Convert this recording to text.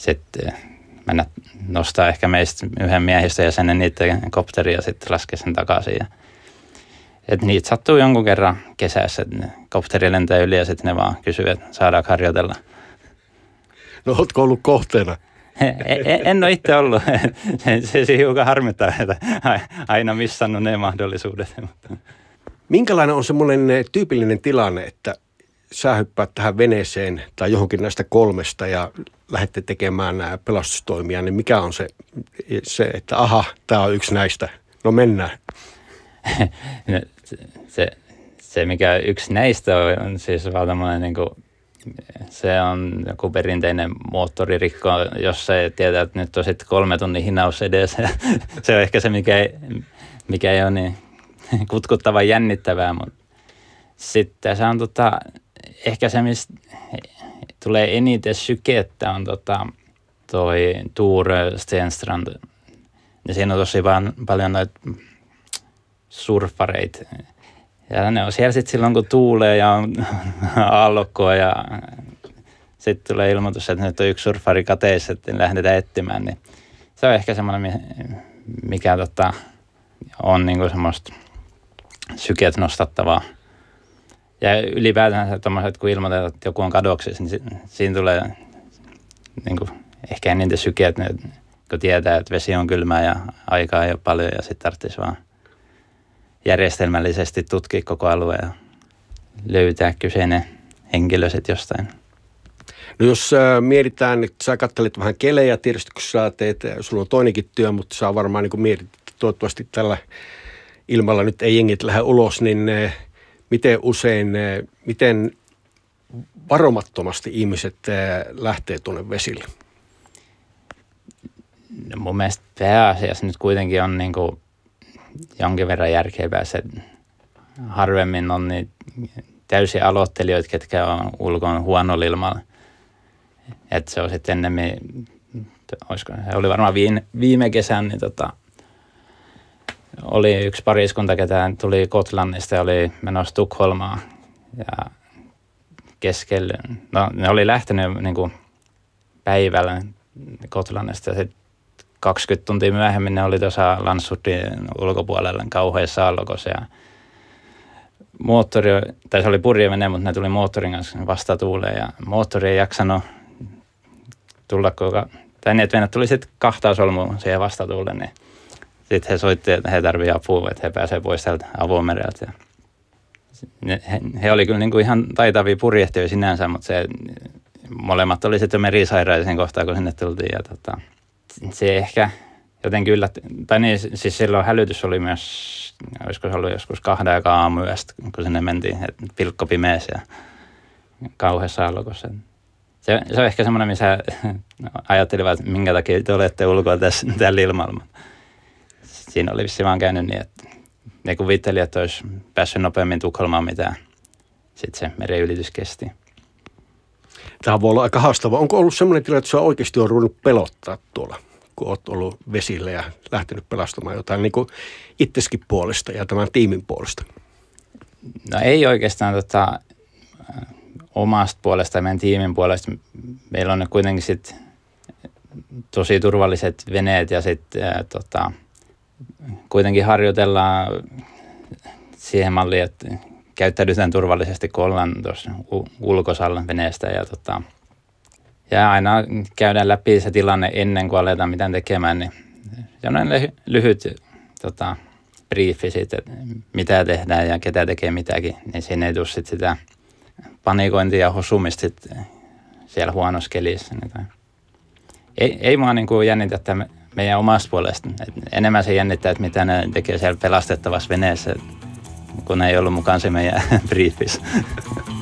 sitten mennä nostaa ehkä meistä yhden miehistä ja sen niiden kopteria ja sitten laskea sen takaisin. Että niitä sattuu jonkun kerran kesässä, että kopteri lentää yli ja sitten ne vaan kysyy, että saadaanko harjoitella. No ootko ollut kohteena? En ole itse ollut. Se hiukan harmittaa, että aina missannut ne mahdollisuudet. Minkälainen on semmoinen tyypillinen tilanne, että sä hyppäät tähän veneeseen tai johonkin näistä kolmesta ja lähdette tekemään nämä pelastustoimia, niin mikä on se että aha, tämä on yksi näistä, no mennään. Se mikä yksi näistä on siis vaan tämmöinen niin kuin, se on joku perinteinen moottoririkko, jos se tietää, että nyt on sitten 3 tunnin hinaus edessä. Se on ehkä se, mikä ei ole niin kutkuttavan jännittävää, mutta sitten se on ehkä se, mistä tulee eniten sykettä, on toi Tor Stenstrand. Ja siinä on tosi paljon noita surfareita. Ja ne on siellä sitten silloin, kun tuulee ja on aallokkoa ja sitten tulee ilmoitus, että nyt on yksi surfari kateissa, että lähdetään etsimään. Niin se on ehkä semmoinen, mikä on niinku semmoista sykeet nostattavaa. Ja ylipäätään tommoset, kun ilmoitetaan, että joku on kadoksissa, niin siinä tulee niinku ehkä eniten sykeet, kun tietää, että vesi on kylmää ja aikaa ei ole paljon ja sitten tarvitsisi vaan järjestelmällisesti tutkia koko alue ja löytää kyseinen henkilö sitten jostain. No jos mietitään, että sä katselet vähän kelejä, tietysti kun sä teet, sulla on toinenkin työ, mutta sä varmaan niin mietit, että toivottavasti tällä ilmalla nyt ei jengit lähde ulos, niin miten varomattomasti ihmiset lähtee tuonne vesille? No mun mielestä pääasiassa nyt kuitenkin on niin kuin jonkin verran järkevää se, harvemmin on niin täysin aloittelijoita, ketkä on ulkoon huonolla ilmalla. Että se on sitten ennemmin, se oli varmaan viime kesän, niin oli yksi pariskunta, ketä tuli Kotlannista ja oli menossa Tukholmaan. Ja keskellä, no ne oli lähtenyt niin kuin päivällä Kotlannista ja sitten 20 tuntia myöhemmin ne oli tuossa Landshutin ulkopuolella kauheassa allokossa ja moottori, tai se oli purjevene, mutta ne tuli moottorin kanssa vastatuuleen ja moottori ei jaksanut tulla, tai niin, että venet tuli sitten 2 solmua siihen vastatuuleen, niin sitten he soitti, että he tarvitsevat apua, että he pääsevät pois täältä avomereltä. He oli kyllä niin kuin ihan taitavia purjehtijoja sinänsä, mutta se, molemmat oli sitten jo merisairaita sen kohtaa, kun sinne tultiin ja se ehkä jotenkin tai niin, siis silloin hälytys oli myös, olisiko se ollut joskus 2 aamuyöstä, kun sinne mentiin, että pilkko pimeässä ja kauheassa allokossa. Se on ehkä semmoinen, missä ajattelivat, että minkä takia te olette ulkoa tällä ilmalla. Siinä oli vissiin vaan käynyt niin, että ne kuvitteli, että olisi päässyt nopeammin Tukholmaan, mitä sitten se meriylitys kesti. Tämä voi olla aika haastavaa. Onko ollut semmoinen tilanne, että sinua oikeasti on ruvennut pelottaa tuolla, kun olet ollut vesillä ja lähtenyt pelastamaan jotain niin kuin itseskin puolesta ja tämän tiimin puolesta? No ei oikeastaan omasta puolesta ja meidän tiimin puolesta. Meillä on nyt kuitenkin sit tosi turvalliset veneet ja sitten kuitenkin harjoitellaan siihen malliin, että käyttäydytään turvallisesti, kun ollaan tuossa ulkosalla veneestä ja aina käydään läpi se tilanne ennen kuin aletaan mitään tekemään, niin sellainen lyhyt briefi siitä, että mitä tehdään ja ketä tekee mitäkin, niin siinä ei tule sit sitä panikointia ja hosumista siellä huonossa kelissä. Ei mua niin kuin jännitä että meidän omasta puolesta. Enemmän se jännittää, että mitä ne tekee siellä pelastettavassa veneessä, kun ne ei ollut mukaan se meidän briefissä.